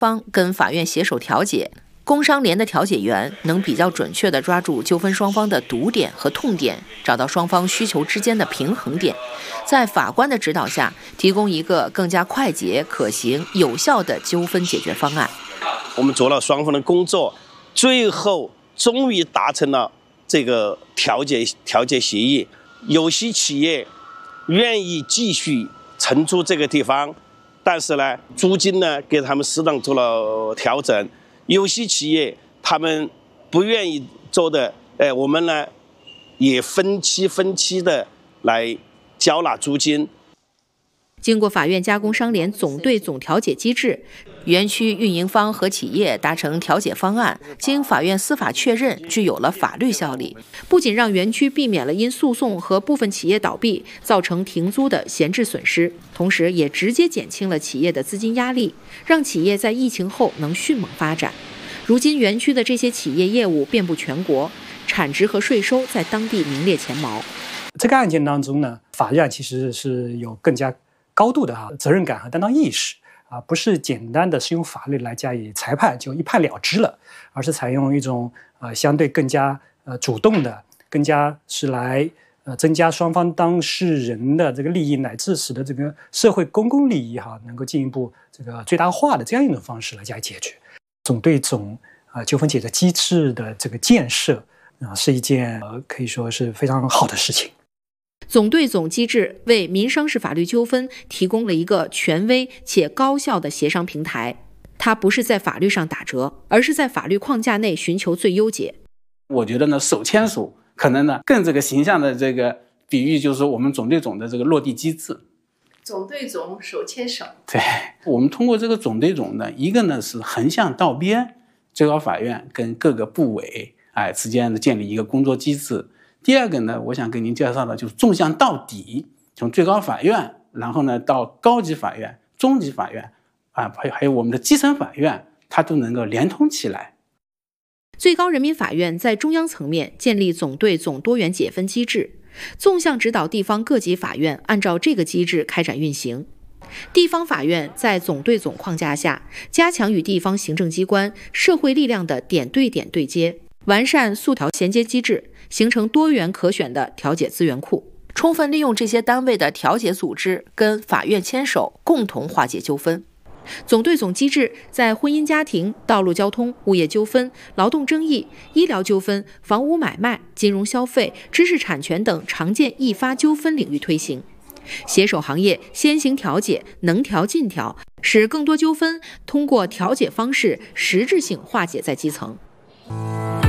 方跟法院携手调解。工商联的调解员能比较准确地抓住纠纷双方的堵点和痛点，找到双方需求之间的平衡点，在法官的指导下，提供一个更加快捷、可行、有效的纠纷解决方案。 我们做了双方的工作，最后终于达成了这个调解协议。有些企业愿意继续承租这个地方，但是呢，租金呢给他们适当做了调整。有些企业他们不愿意做的，我们呢也分期的来缴纳租金。 经过法院加工商联总对总调解机制，园区运营方和企业达成调解方案，经法院司法确认，具有了法律效力。不仅让园区避免了因诉讼和部分企业倒闭造成停租的闲置损失，同时也直接减轻了企业的资金压力，让企业在疫情后能迅猛发展。如今园区的这些企业业务遍布全国，产值和税收在当地名列前茅。 这个案件当中呢，法院其实是有更加高度的责任感和担当意识不是简单的是用法律来加以裁判就一判了之了，而是采用一种相对更加主动的，更加是来增加双方当事人的这个利益，乃至使得这个社会公共利益能够进一步这个最大化的这样一种方式来加以解决。总对总纠纷解决机制的这个建设是一件可以说是非常好的事情。 总对总机制为民商事法律纠纷提供了一个权威且高效的协商平台，它不是在法律上打折，而是在法律框架内寻求最优解。 我觉得呢，手牵手可能呢更这个形象的这个比喻就是我们总对总的这个落地机制。 总对总，手牵手。 对，我们通过这个总对总呢，一个呢是横向到边，最高法院跟各个部委之间的建立一个工作机制。第二个呢，我想跟您介绍的就是纵向到底，从最高法院，然后呢到高级法院、中级法院还有我们的基层法院，它都能够连通起来。 最高人民法院在中央层面建立总对总多元解分机制，纵向指导地方各级法院按照这个机制开展运行。地方法院在总对总框架下，加强与地方行政机关、社会力量的点对点对接，完善诉调衔接机制，形成多元可选的调解资源库，充分利用这些单位的调解组织，跟法院牵手，共同化解纠纷。总对总机制在婚姻家庭、道路交通、物业纠纷、劳动争议、医疗纠纷、房屋买卖、金融消费、知识产权等常见易发纠纷领域推行，携手行业先行调解，能调尽调，使更多纠纷通过调解方式实质性化解在基层。